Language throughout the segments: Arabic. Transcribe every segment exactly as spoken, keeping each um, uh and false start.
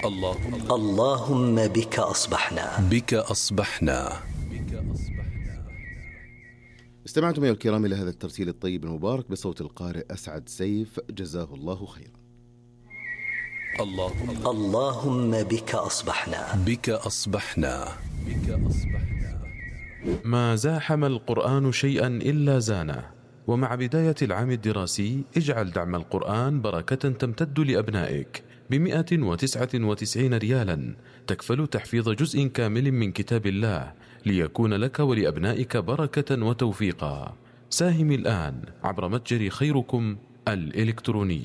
اللهم اللهم بك أصبحنا بك أصبحنا. استمعتم يا الكرام إلى هذا الترتيل الطيب المبارك بصوت القارئ أسعد سيف، جزاه الله خيرا. اللهم اللهم بك أصبحنا بك أصبحنا بك أصبحنا. ما زاحم القرآن شيئا إلا زانه. ومع بداية العام الدراسي اجعل دعم القرآن بركة تمتد لأبنائك بمئة وتسعة وتسعين ريالا، تكفل تحفيظ جزء كامل من كتاب الله ليكون لك ولأبنائك بركة وتوفيقا. ساهم الآن عبر متجر خيركم الإلكتروني.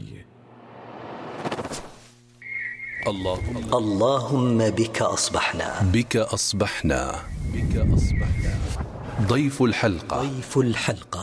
اللهم اللهم بك أصبحنا بك أصبحنا بك أصبحنا. ضيف الحلقة ضيف الحلقة.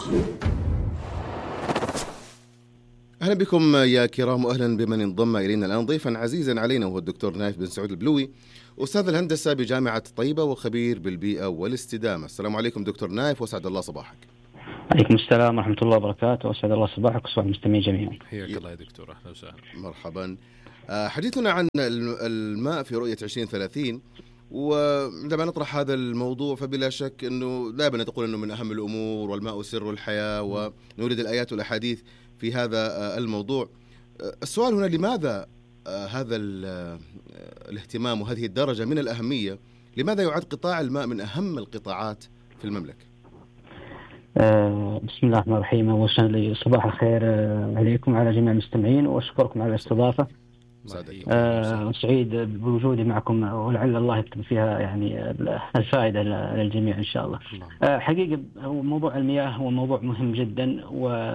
أهلا بكم يا كرام، وأهلا بمن انضم إلينا الآن. ضيفا عزيزا علينا وهو الدكتور نايف بن سعود البلوي، أستاذ الهندسة بجامعة طيبة وخبير بالبيئة والاستدامة. السلام عليكم دكتور نايف، وأسعد الله صباحك. عليكم السلام ورحمة الله وبركاته، وأسعد الله صباحك وصباح المستمعين جميعا. حياك الله يا دكتور، أهلا وسهلا. مرحبا. حديثنا عن الماء في رؤية عشرين ثلاثين، وعندما نطرح هذا الموضوع فبلا شك أنه دائما تقول أنه من أهم الأمور، والماء سر الحياة، ونورد الآيات والأحاديث في هذا الموضوع. السؤال هنا، لماذا هذا الاهتمام وهذه الدرجة من الأهمية؟ لماذا يعد قطاع الماء من أهم القطاعات في المملكة؟ أه بسم الله الرحمن الرحيم. أول شيء صباح الخير عليكم وعلى جميع المستمعين، وأشكركم على الاستضافة. أه سعيد بوجودي معكم، ولعل الله يكتب فيها يعني الفائدة للجميع إن شاء الله. أه حقيقة موضوع المياه هو موضوع مهم جدا،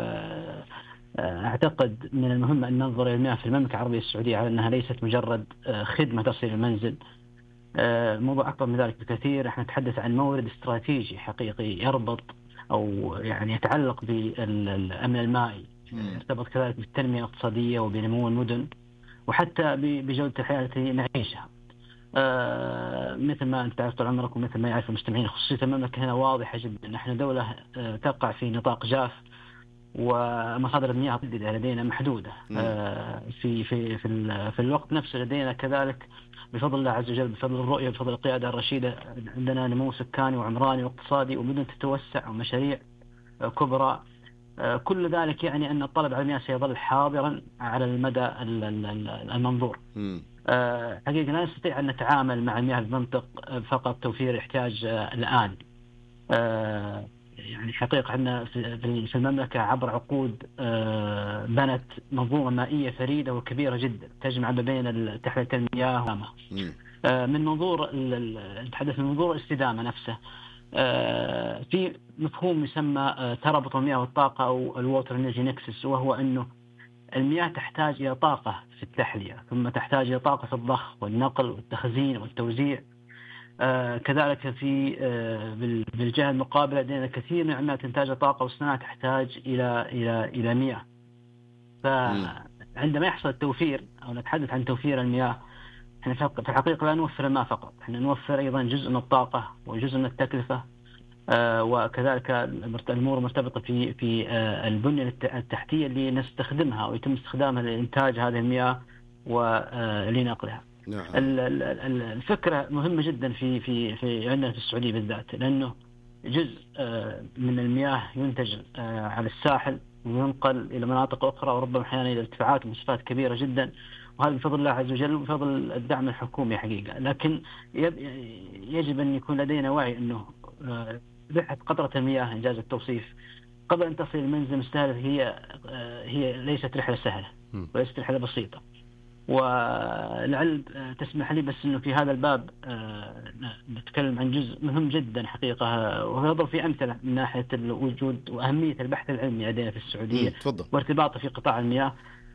وأعتقد من المهم أن ننظر إلى المياه في المملكة العربية السعودية على أنها ليست مجرد خدمة تصل المنزل. الموضوع أكبر من ذلك بكثير. احنا نتحدث عن مورد استراتيجي حقيقي يربط أو يعني يتعلق بالأمن المائي، يرتبط كذلك بالتنمية الاقتصادية وبنمو المدن، وحتى بجودة الحياة التي نعيشها. آه مثل ما أنت تعرف طول عمرك، ومثل ما يعرف المستمعين، خصوصية المملكة هنا واضحة جدا. نحن دولة آه تقع في نطاق جاف، ومصادر المياه المتعددة لدينا محدودة. آه في في في في الوقت نفسه لدينا كذلك بفضل الله عز وجل، بفضل الرؤية، بفضل القيادة الرشيدة، عندنا نمو سكاني وعمراني واقتصادي، ومدن تتوسع، ومشاريع كبرى. كل ذلك يعني أن الطلب على المياه سيظل حاضرا على المدى المنظور. حقيقة لا نستطيع أن نتعامل مع المياه بمنطق فقط توفير احتياج الآن. يعني حقيقة أن في المملكة عبر عقود بنت منظومة مائية فريدة وكبيرة جدا تجمع ما بين تحلية المياه والماء. من منظور نتحدث من منظور الاستدامة نفسه، في مفهوم يسمى ترابط المياه والطاقة أو الووتر انرجي نكسس، وهو أنه المياه تحتاج إلى طاقة في التحلية، ثم تحتاج إلى طاقة في الضخ والنقل والتخزين والتوزيع. آه كذلك في آه بالجهة المقابلة لدينا كثير من عمليات إنتاج الطاقة والصناعة تحتاج إلى إلى إلى مياه. فعندما يحصل التوفير أو نتحدث عن توفير المياه، احنا في الحقيقة لا نوفر الماء فقط، احنا نوفر أيضا جزء من الطاقة وجزء من التكلفة. آه وكذلك الأمور المرتبطة في في آه البنية التحتية اللي نستخدمها ويتم استخدامها لإنتاج هذه المياه ولنقلها. نعم. الفكرة مهمة جدا في في في عندنا في السعودية بالذات، لأنه جزء من المياه ينتج على الساحل وينقل إلى مناطق أخرى، وربما أحيانا إلى ارتفاعات ومسافات كبيرة جدا، وهذا بفضل الله عز وجل وبفضل الدعم الحكومي حقيقة. لكن يجب أن يكون لدينا وعي أنه رحلة قطرة المياه إنجاز التوصيف قبل أن تصل المنزل المستهدف هي هي ليست رحلة سهلة وليست رحلة بسيطة. ولعل تسمح لي بس أنه في هذا الباب نتكلم عن جزء مهم جدا حقيقة، ويضرب في أمثلة من ناحية الوجود وأهمية البحث العلمي لدينا في السعودية وارتباطه في قطاع المياه.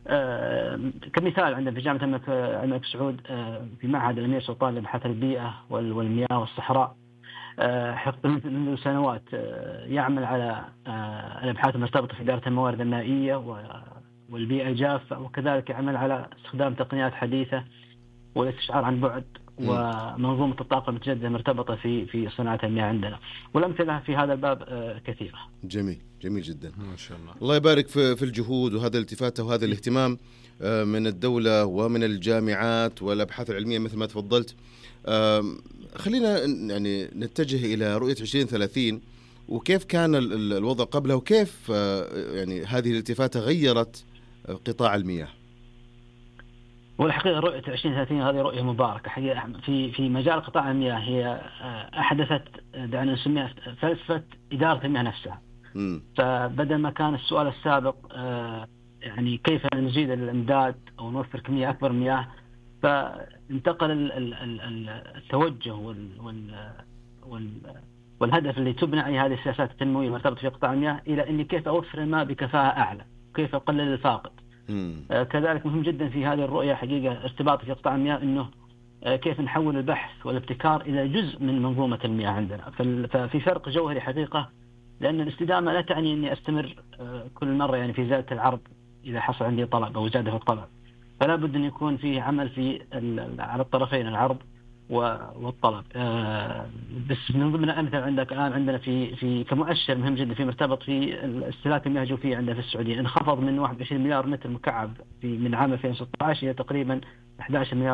كمثال عندنا في جامعة الملك سعود في معهد الأمير سلطان لأبحاث البيئة والمياه والصحراء، حقق منذ سنوات يعمل على الأبحاث المرتبطة في إدارة الموارد المائية والبيئة الجافة، وكذلك يعمل على استخدام تقنيات حديثة والاستشعار عن بعد ومنظومة الطاقة المتجددة مرتبطة في في صناعة المياه عندنا، والأمثلة في هذا الباب كثيرة. جميل جميل جدا، ما شاء الله. الله يبارك في في الجهود وهذا الالتفات وهذا الاهتمام. من الدولة ومن الجامعات والأبحاث العلمية مثل ما تفضلت. خلينا يعني نتجه إلى رؤية عشرين ثلاثين وكيف كان الوضع قبلها وكيف يعني هذه الالتفاتة غيرت قطاع المياه. والحقيقة رؤية عشرين ثلاثين هذه رؤية مباركة حقيقة في في مجال قطاع المياه. هي أحدثت دعنا نسميها فلسفة إدارة المياه نفسها. م. فبدل ما كان السؤال السابق يعني كيف نزيد الإمداد أو نوفر كمية أكبر من مياه، فانتقل التوجه وال وال والهدف اللي تبنى عليه هذه السياسات التنموية المرتبطة في قطاع المياه إلى إني كيف أوفر الماء بكفاءة أعلى، كيف أقلل الفاقد. آه كذلك مهم جدا في هذه الرؤية حقيقة ارتباط في قطاع المياه إنه آه كيف نحول البحث والابتكار إلى جزء من منظومة المياه عندنا. ففي فرق جوهري حقيقة، لأن الاستدامة لا تعني إني أستمر آه كل مرة يعني في زيادة العرض إذا حصل عندي طلب أو زيادة في الطلب، فلا بد أن يكون فيه عمل في على الطرفين العرض والطلب. آه بس من ضمن الأمثلة عندك الآن عندنا في في كمؤشر مهم جدا في مرتبط في استهلاك المياه الجوفية عندنا في السعودية، انخفض من واحد وعشرين مليار متر مكعب في من عام ألفين وستة عشر إلى تقريبا أحد عشر مليار